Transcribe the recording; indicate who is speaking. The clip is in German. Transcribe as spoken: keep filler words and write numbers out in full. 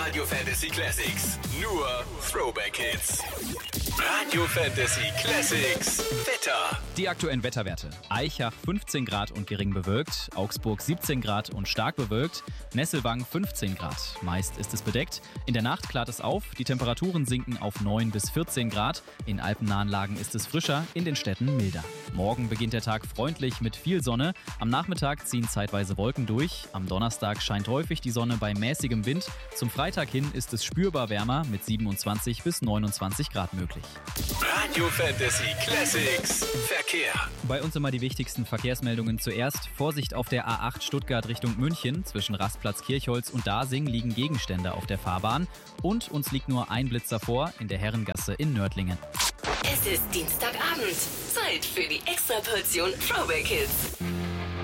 Speaker 1: Radio Fantasy Classics. Nur Throwback Hits. Radio Fantasy Classics. Wetter.
Speaker 2: Die aktuellen Wetterwerte. Aichach fünfzehn Grad und gering bewölkt. Augsburg siebzehn Grad und stark bewölkt. Nesselwang fünfzehn Grad. Meist ist es bedeckt. In der Nacht klart es auf. Die Temperaturen sinken auf neun bis vierzehn Grad. In alpennahen Lagen ist es frischer, in den Städten milder. Morgen beginnt der Tag freundlich mit viel Sonne. Am Nachmittag ziehen zeitweise Wolken durch. Am Donnerstag scheint häufig die Sonne bei mäßigem Wind. Zum Freitag hin ist es spürbar wärmer mit siebenundzwanzig bis neunundzwanzig Grad möglich.
Speaker 1: Radio Fantasy Classics. Verkehr.
Speaker 2: Bei uns immer die wichtigsten Verkehrsmeldungen zuerst. Vorsicht auf der A acht Stuttgart Richtung München. Zwischen Rastplatz Kirchholz und Dasing liegen Gegenstände auf der Fahrbahn. Und uns liegt nur ein Blitzer vor in der Herrengasse in Nördlingen.
Speaker 3: Es ist Dienstagabend. Zeit für die Extraportion Throwback Hits.